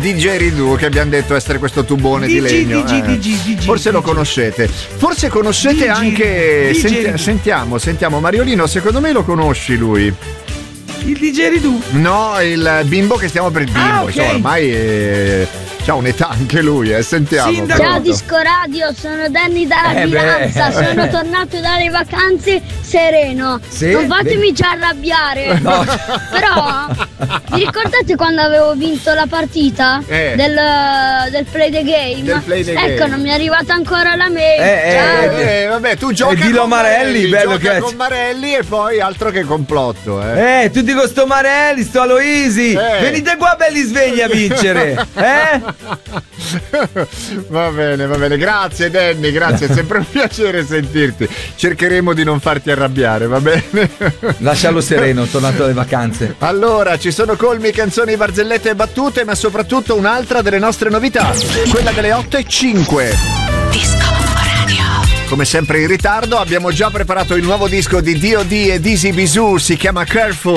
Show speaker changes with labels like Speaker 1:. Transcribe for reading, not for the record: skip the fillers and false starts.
Speaker 1: DJ Ridù, che abbiamo detto essere questo tubone di legno. Forse lo conoscete. Forse conoscete anche. Sentiamo, Mariolino, secondo me lo conosci lui.
Speaker 2: Il DJ Ridù?
Speaker 1: No, il bimbo che stiamo per il bimbo.
Speaker 2: Okay.
Speaker 1: Insomma, ormai c'ha un'età anche lui, sentiamo.
Speaker 3: Ciao Disco Radio, sono Danny dalla Milanza, sono tornato dalle vacanze sereno.
Speaker 2: Sì?
Speaker 3: Non fatemi già arrabbiare.
Speaker 2: No.
Speaker 3: Però vi ricordate quando avevo vinto la partita del Play the Game?
Speaker 1: Del Play the
Speaker 3: Ecco,
Speaker 1: Game.
Speaker 3: non mi è arrivata ancora la mail.
Speaker 1: Vabbè, tu giochi
Speaker 2: dillo Marelli, bello
Speaker 1: gioca
Speaker 2: che
Speaker 1: con Marelli e poi altro che complotto.
Speaker 2: Tutti con sto Marelli, sto Aloisi. Venite qua belli svegli a vincere.
Speaker 1: Va bene, grazie Danny, grazie, è sempre un piacere sentirti. Cercheremo di non farti arrabbiare, va bene?
Speaker 2: Lascialo sereno, tornato dalle vacanze.
Speaker 1: Allora, ci sono colmi, canzoni, barzellette e battute, ma soprattutto un'altra delle nostre novità, quella delle 8:05.
Speaker 4: Disco Radio.
Speaker 1: Come sempre in ritardo, abbiamo già preparato il nuovo disco di D.O.D. e Dizzy Bisou, si chiama Careful.